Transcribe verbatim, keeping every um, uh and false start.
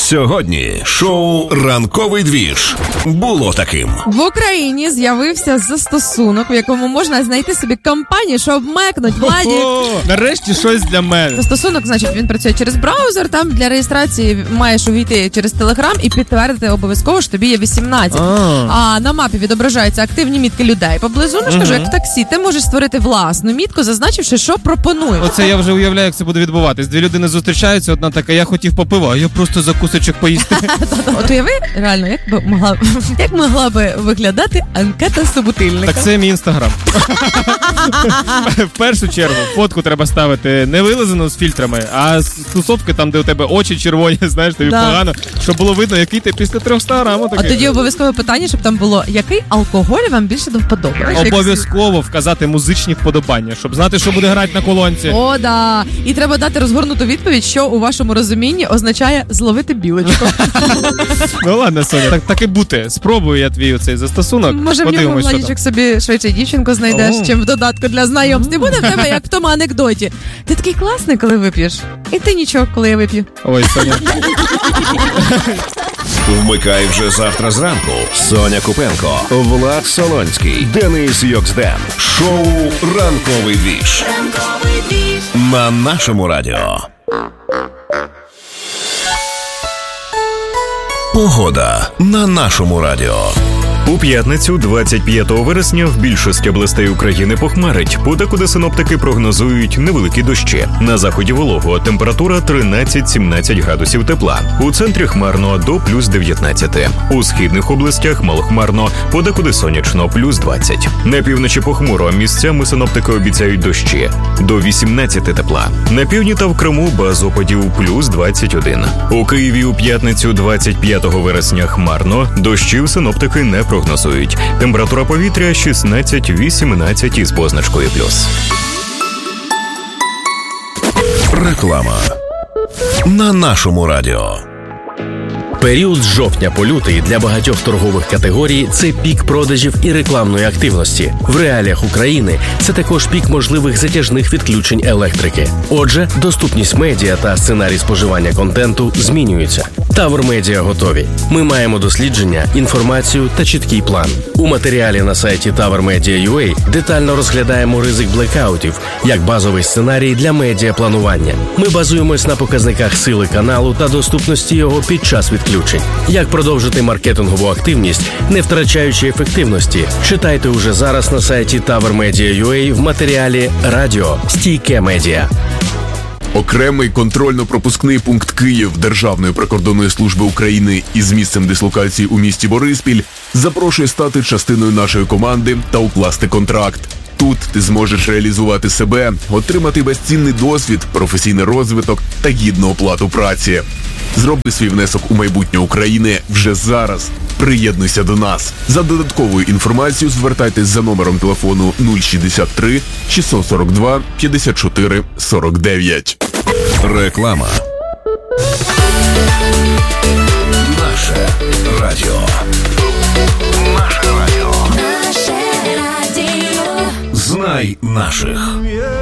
Сьогодні шоу «Ранковий двіж» було таким. В Україні з'явився застосунок, в якому можна знайти собі компанію, щоб мекнуть владі. О, нарешті щось для мене. Застосунок, значить, він працює через браузер, там для реєстрації маєш увійти через Телеграм і підтвердити обов'язково, що тобі є вісімнадцять. А, а на мапі відображаються активні мітки людей поблизу. Ну, ж кажу, як в таксі, ти можеш створити власну мітку, зазначивши, що пропонуєш. Оце я вже уявляю, як це буде відбуватись. Дві людини зустрічаються, одна така, я хотів по пиво, а я просто за кусочок поїсти. От уяви, реально, як би могла, як могла би виглядати анкета собутильника? Так це мій інстаграм. В першу чергу фотку треба ставити не вилизану з фільтрами, а з тусовки там, де у тебе очі червоні, знаєш, тобі Да. погано, щоб було видно, який ти після триста грам. А тоді обов'язкове питання, щоб там було, який алкоголь вам більше до вподоби? Обов'язково вказати музичні вподобання, щоб знати, що буде грати на колонці. О, да. І треба дати розгорнуту відповідь, що у вашому розумінні означає зловити білочку. Ну ладно, Соня, так, так і бути. Спробую я твій оцей застосунок. Може, в ньому, Подивимось, що там. Владічок, собі швидше дівчинку знайдеш, О. чим в додатку для знайомств. І буде в тебе, як в тому анекдоті. Ти такий класний, коли вип'єш. І ти нічого, коли я вип'ю. Ой, Соня. Вмикай вже завтра зранку. Соня Купенко, Влад Солонський, Денис Йоксден. Шоу «Ранковий двіж» на нашому радіо. Погода на нашому радіо. У п'ятницю, двадцять п'ятого вересня, в більшості областей України похмарить. Подекуди синоптики прогнозують невеликі дощі. На заході волого, температура тринадцять-сімнадцять градусів тепла. У центрі хмарно до плюс дев'ятнадцять. У східних областях малохмарно, подекуди сонячно, плюс двадцять. На півночі похмуро, місцями синоптики обіцяють дощі. До вісімнадцяти тепла. На півдні та в Криму без опадів плюс двадцять один. У Києві у п'ятницю, двадцять п'ятого вересня хмарно, дощів синоптики не прогнозують. Прогнозують. Температура повітря шістнадцять-вісімнадцять із позначкою плюс. Реклама на нашому радіо. Період з жовтня по лютий для багатьох торгових категорій – це пік продажів і рекламної активності. В реаліях України це також пік можливих затяжних відключень електрики. Отже, доступність медіа та сценарій споживання контенту змінюються. Тавр Медіа готові. Ми маємо дослідження, інформацію та чіткий план. У матеріалі на сайті тавр медіа крапка ю а детально розглядаємо ризик блекаутів як базовий сценарій для медіапланування. Ми базуємось на показниках сили каналу та доступності його під час відключень. Як продовжити маркетингову активність, не втрачаючи ефективності? Читайте уже зараз на сайті тавр медіа крапка ю а в матеріалі «Радіо. Стійке медіа». Окремий контрольно-пропускний пункт Київ Державної прикордонної служби України із місцем дислокації у місті Бориспіль запрошує стати частиною нашої команди та укласти контракт. Тут ти зможеш реалізувати себе, отримати безцінний досвід, професійний розвиток та гідну оплату праці. Зроби свій внесок у майбутнє України вже зараз. Приєднуйся до нас. За додатковою інформацією звертайтесь за номером телефону нуль шістдесят три шістсот сорок два п'ятдесят чотири сорок дев'ять. Реклама. Наше радіо. Наше радіо. Знай наших.